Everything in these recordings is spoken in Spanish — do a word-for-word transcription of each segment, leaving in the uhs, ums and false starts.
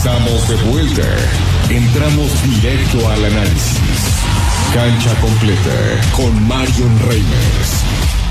Estamos de vuelta. Entramos directo al análisis. Cancha completa con Marion Reimers.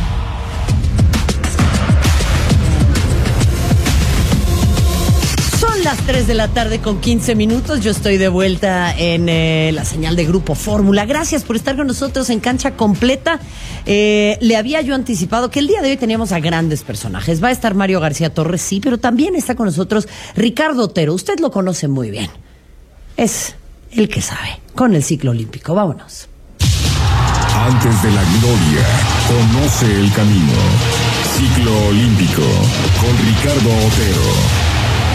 Son las tres de la tarde con quince minutos. Yo estoy de vuelta en eh, la señal de Grupo Fórmula. Gracias por estar con nosotros en Cancha Completa. Eh, le había yo anticipado que el día de hoy teníamos a grandes personajes. Va a estar Mario García Torres, sí, pero también está con nosotros Ricardo Otero. Usted lo conoce muy bien. Es el que sabe, con el ciclo olímpico. Vámonos. Antes de la gloria, conoce el camino. Ciclo olímpico con Ricardo Otero.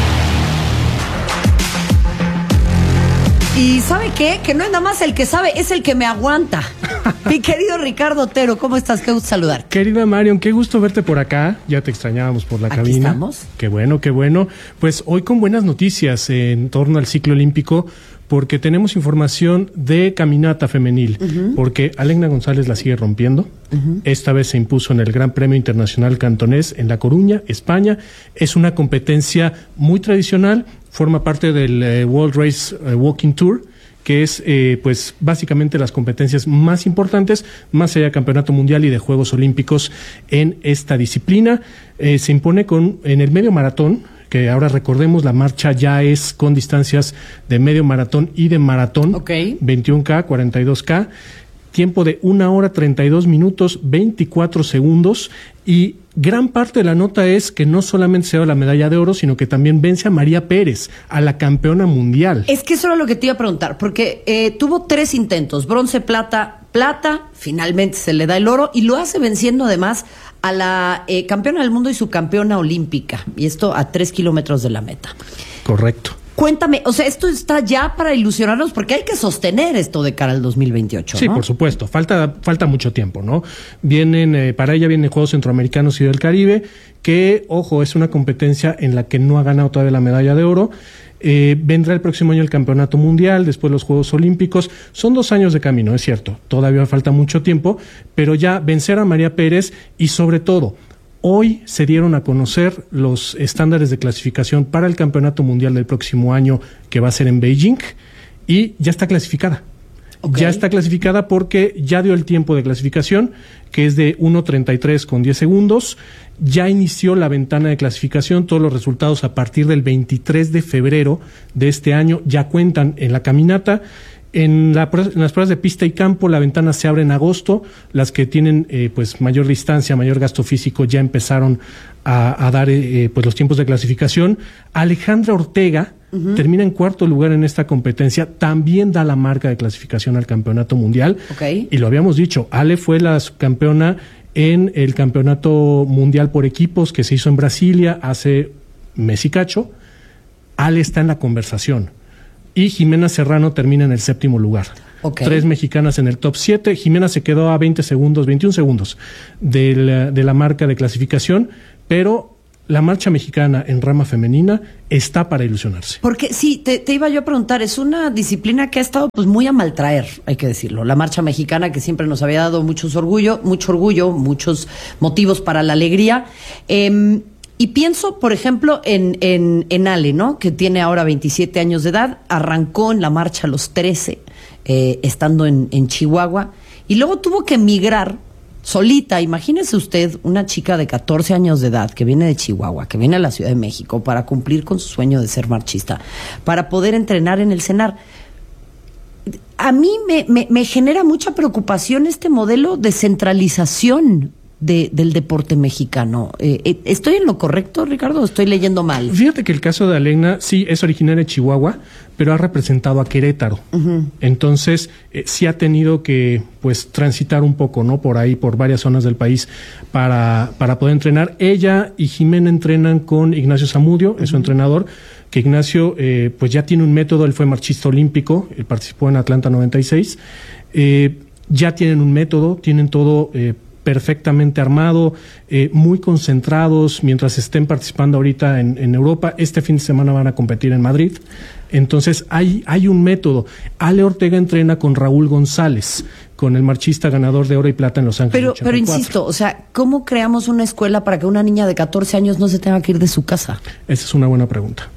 ¿Y sabe qué? Que no es nada más el que sabe, es el que me aguanta. Mi querido Ricardo Otero, ¿cómo estás? Qué gusto saludar. Querida Marion, qué gusto verte por acá. Ya te extrañábamos por la Aquí cabina. estamos. Qué bueno, qué bueno. Pues hoy con buenas noticias en torno al ciclo olímpico, porque tenemos información de caminata femenil, uh-huh. porque Alegna González la sigue rompiendo. Uh-huh. Esta vez se impuso en el Gran Premio Internacional Cantonés en La Coruña, España. Es una competencia muy tradicional, forma parte del eh, World Race eh, Walking Tour, que es eh, pues básicamente las competencias más importantes, más allá de Campeonato Mundial y de Juegos Olímpicos en esta disciplina. Eh, se impone con en el medio maratón, que ahora recordemos, la marcha ya es con distancias de medio maratón y de maratón, okay. veintiuno K, cuarenta y dos K, tiempo de una hora treinta y dos minutos, veinticuatro segundos, y gran parte de la nota es que no solamente se da la medalla de oro, sino que también vence a María Pérez, a la campeona mundial. Es que eso era lo que te iba a preguntar, porque eh, tuvo tres intentos, bronce, plata, plata, finalmente se le da el oro, y lo hace venciendo además a la eh, campeona del mundo y subcampeona olímpica, y esto a tres kilómetros de la meta. Correcto. Cuéntame, o sea, esto está ya para ilusionarnos, porque hay que sostener esto de cara al dos mil veintiocho, Sí, ¿no? por supuesto, falta falta mucho tiempo, ¿no? Vienen, eh, para ella vienen Juegos Centroamericanos y del Caribe, que, ojo, es una competencia en la que no ha ganado todavía la medalla de oro. Eh, vendrá el próximo año el Campeonato Mundial, después los Juegos Olímpicos. Son dos años de camino, es cierto, todavía falta mucho tiempo, pero ya vencer a María Pérez y sobre todo, hoy se dieron a conocer los estándares de clasificación para el Campeonato Mundial del próximo año, que va a ser en Beijing, y ya está clasificada. Okay. Ya está clasificada porque ya dio el tiempo de clasificación, que es de uno treinta y tres con diez segundos. Ya inició la ventana de clasificación, todos los resultados a partir del veintitrés de febrero de este año ya cuentan en la caminata. En, la, en las pruebas de pista y campo la ventana se abre en agosto. Las que tienen eh, pues mayor distancia, mayor gasto físico ya empezaron a, a dar eh, pues los tiempos de clasificación. Alejandra Ortega uh-huh. termina en cuarto lugar en esta competencia, también da la marca de clasificación al Campeonato Mundial. Okay. Y lo habíamos dicho, Ale fue la subcampeona en el Campeonato Mundial por equipos que se hizo en Brasilia hace mes y cacho. Ale está en la conversación. Y Jimena Serrano termina en el séptimo lugar. Okay. Tres mexicanas en el top siete. Jimena se quedó a veinte segundos, veintiún segundos de la, de la marca de clasificación, pero la marcha mexicana en rama femenina está para ilusionarse. Porque sí, te, te iba yo a preguntar, es una disciplina que ha estado pues muy a maltraer, hay que decirlo. La marcha mexicana, que siempre nos había dado muchos orgullo, mucho orgullo, muchos motivos para la alegría. Eh, Y pienso, por ejemplo, en, en, en Ale, ¿no? Que tiene ahora veintisiete años de edad, arrancó en la marcha a los trece, eh, estando en, en Chihuahua, y luego tuvo que emigrar solita. Imagínese usted una chica de catorce años de edad que viene de Chihuahua, que viene a la Ciudad de México para cumplir con su sueño de ser marchista, para poder entrenar en el CENAR. A mí me, me, me genera mucha preocupación este modelo de centralización De, del deporte mexicano. Eh, ¿Estoy en lo correcto, Ricardo, o estoy leyendo mal? Fíjate que el caso de Alegna sí es originaria de Chihuahua, pero ha representado a Querétaro. Uh-huh. Entonces, eh, sí ha tenido que pues transitar un poco, ¿no? Por ahí, por varias zonas del país para, para poder entrenar. Ella y Jimena entrenan con Ignacio Zamudio, uh-huh. es su entrenador, que Ignacio eh, pues ya tiene un método, él fue marchista olímpico, él participó en Atlanta noventa y seis. Eh, ya tienen un método, tienen todo eh, perfectamente armado, eh, muy concentrados mientras estén participando ahorita en, en Europa. Este fin de semana van a competir en Madrid. Entonces hay, hay un método. Ale Ortega entrena con Raúl González, con el marchista ganador de oro y plata en Los Ángeles. Pero, pero insisto, o sea, ¿cómo creamos una escuela para que una niña de catorce años no se tenga que ir de su casa? Esa es una buena pregunta.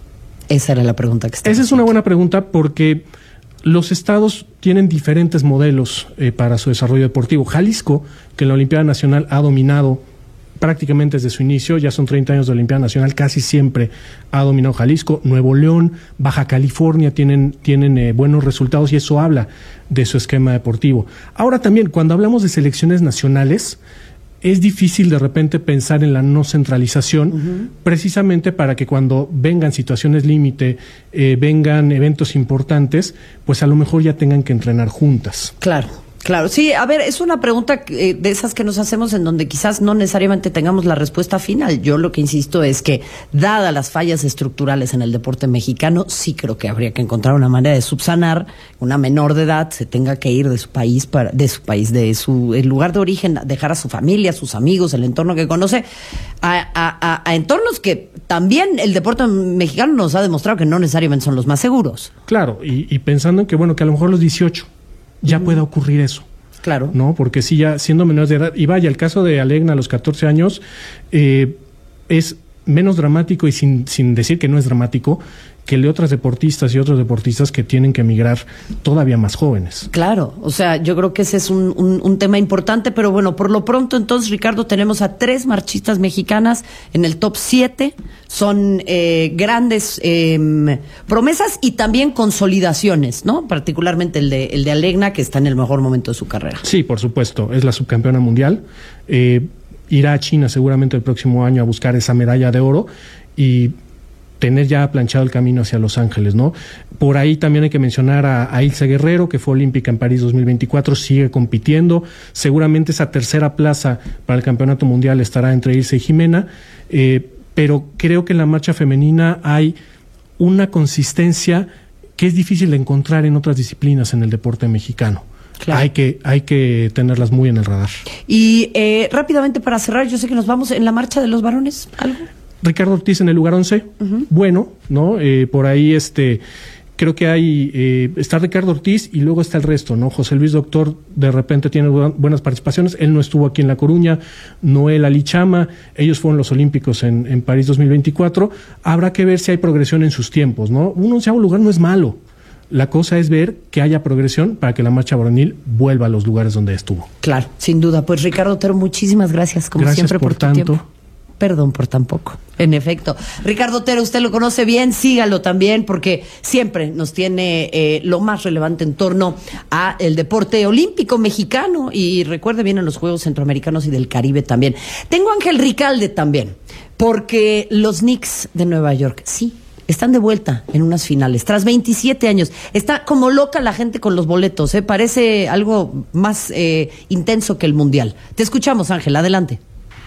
Esa era la pregunta que estaba. Esa es una buena pregunta porque los estados tienen diferentes modelos eh, para su desarrollo deportivo. Jalisco, que en la Olimpiada Nacional ha dominado prácticamente desde su inicio, ya son treinta años de Olimpiada Nacional, casi siempre ha dominado Jalisco. Nuevo León, Baja California tienen, tienen eh, buenos resultados y eso habla de su esquema deportivo. Ahora también, cuando hablamos de selecciones nacionales, es difícil de repente pensar en la no centralización, uh-huh. precisamente para que cuando vengan situaciones límite, eh, vengan eventos importantes, pues a lo mejor ya tengan que entrenar juntas. Claro. Claro, sí, a ver, es una pregunta eh, de esas que nos hacemos en donde quizás no necesariamente tengamos la respuesta final. Yo lo que insisto es que, dadas las fallas estructurales en el deporte mexicano, sí creo que habría que encontrar una manera de subsanar. Una menor de edad se tenga que ir de su país, para, de su país, de su el lugar de origen, dejar a su familia, a sus amigos, el entorno que conoce, a, a, a, a entornos que también el deporte mexicano nos ha demostrado que no necesariamente son los más seguros. Claro, y, y pensando en que, bueno, que a lo mejor los dieciocho ya uh-huh. pueda ocurrir eso. Claro. ¿No? Porque sí, ya siendo menores de edad, y vaya, el caso de Alegna a los catorce años eh, es menos dramático y sin, sin decir que no es dramático que el de otras deportistas y otros deportistas que tienen que emigrar todavía más jóvenes. Claro, o sea, yo creo que ese es un, un, un tema importante, pero bueno, por lo pronto entonces, Ricardo, tenemos a tres marchistas mexicanas en el top siete, son eh, grandes eh, promesas y también consolidaciones, ¿no? Particularmente el de, el de Alegna, que está en el mejor momento de su carrera. Sí, por supuesto, es la subcampeona mundial, eh, irá a China seguramente el próximo año a buscar esa medalla de oro y tener ya planchado el camino hacia Los Ángeles, ¿no? Por ahí también hay que mencionar a, a Ilse Guerrero, que fue olímpica en París dos mil veinticuatro, sigue compitiendo. Seguramente esa tercera plaza para el campeonato mundial estará entre Ilse y Jimena, eh, pero creo que en la marcha femenina hay una consistencia que es difícil de encontrar en otras disciplinas en el deporte mexicano. Claro. Hay que hay que tenerlas muy en el radar. Y eh, rápidamente para cerrar, yo sé que nos vamos en la marcha de los varones, ¿algo? Ricardo Ortiz en el lugar once, uh-huh. bueno, ¿no? Eh, por ahí este creo que hay, eh, está Ricardo Ortiz y luego está el resto, ¿no? José Luis Doctor de repente tiene bu- buenas participaciones, él no estuvo aquí en La Coruña, Noel Alichama, ellos fueron los olímpicos en, en París dos mil veinticuatro, habrá que ver si hay progresión en sus tiempos, ¿no? Un onceavo lugar no es malo, la cosa es ver que haya progresión para que la marcha varonil vuelva a los lugares donde estuvo. Claro, sin duda. Pues Ricardo Otero, muchísimas gracias, como gracias siempre, por, por tu tanto. tiempo. Perdón por tan poco. En efecto. Ricardo Otero, usted lo conoce bien, sígalo también, porque siempre nos tiene eh, lo más relevante en torno a el deporte olímpico mexicano. Y recuerde bien en los Juegos Centroamericanos y del Caribe también. Tengo a Ángel Ricalde también, porque los Knicks de Nueva York, sí, están de vuelta en unas finales, tras veintisiete años. Está como loca la gente con los boletos, ¿eh? Parece algo más eh, intenso que el Mundial. Te escuchamos, Ángel, adelante.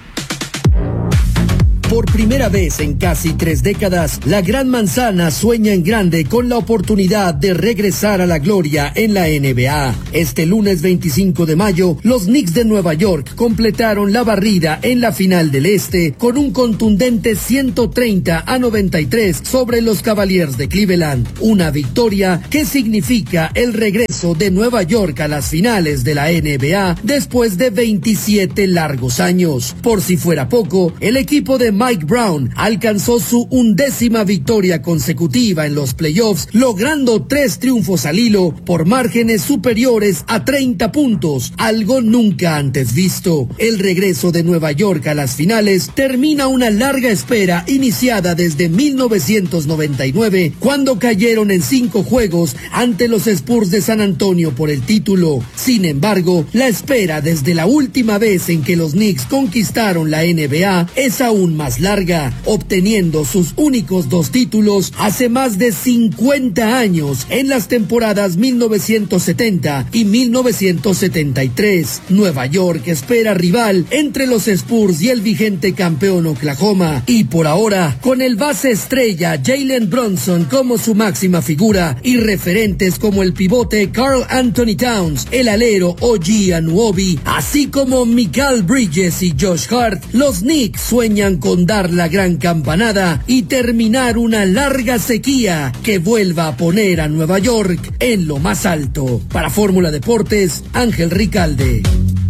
Por primera vez en casi tres décadas, la Gran Manzana sueña en grande con la oportunidad de regresar a la gloria en la N B A. Este lunes veinticinco de mayo, los Knicks de Nueva York completaron la barrida en la final del Este con un contundente ciento treinta a noventa y tres sobre los Cavaliers de Cleveland. Una victoria que significa el regreso de Nueva York a las finales de la N B A después de veintisiete largos años. Por si fuera poco, el equipo de Mike Brown alcanzó su undécima victoria consecutiva en los playoffs, logrando tres triunfos al hilo por márgenes superiores a treinta puntos, algo nunca antes visto. El regreso de Nueva York a las finales termina una larga espera iniciada desde mil novecientos noventa y nueve, cuando cayeron en cinco juegos ante los Spurs de San Antonio por el título. Sin embargo, la espera desde la última vez en que los Knicks conquistaron la N B A es aún más larga, obteniendo sus únicos dos títulos hace más de cincuenta años en las temporadas mil novecientos setenta y mil novecientos setenta y tres. Nueva York espera rival entre los Spurs y el vigente campeón Oklahoma, y por ahora, con el base estrella Jalen Brunson como su máxima figura y referentes como el pivote Karl Anthony Towns, el alero O G Anunoby, así como Mikal Bridges y Josh Hart, los Knicks sueñan con dar la gran campanada y terminar una larga sequía que vuelva a poner a Nueva York en lo más alto. Para Fórmula Deportes, Ángel Ricalde.